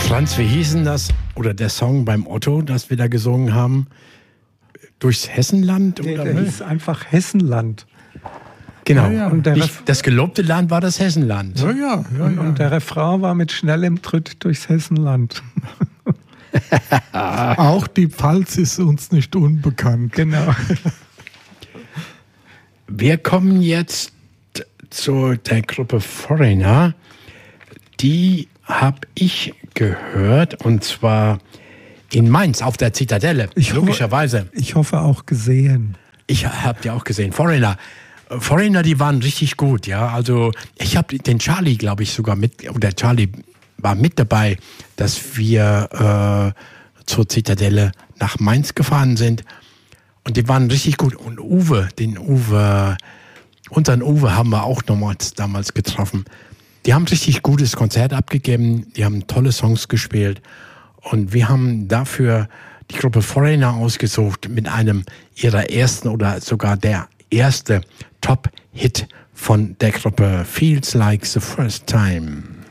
Franz, wie hieß denn das? Oder der Song beim Otto, das wir da gesungen haben? Durchs Hessenland? Nee, oder? der hieß einfach Hessenland. Genau. Ja, ja. Und der Das gelobte Land war das Hessenland. Ja. Und der Refrain war mit schnellem Tritt durchs Hessenland. Auch die Pfalz ist uns nicht unbekannt. Genau. Wir kommen jetzt zu der Gruppe Foreigner. Die habe ich gehört, und zwar in Mainz auf der Zitadelle, logischerweise. Ich hoffe auch gesehen. Ich habe die auch gesehen. Foreigner, die waren richtig gut, ja. Also ich habe den Charlie, glaube ich, sogar oder Charlie war mit dabei, dass wir zur Zitadelle nach Mainz gefahren sind. Und die waren richtig gut. Und unseren Uwe haben wir auch damals getroffen. Die haben richtig gutes Konzert abgegeben. Die haben tolle Songs gespielt. Und wir haben dafür die Gruppe Foreigner ausgesucht mit einem ihrer ersten oder sogar der erste Top-Hit von der Gruppe, Feels Like the First Time.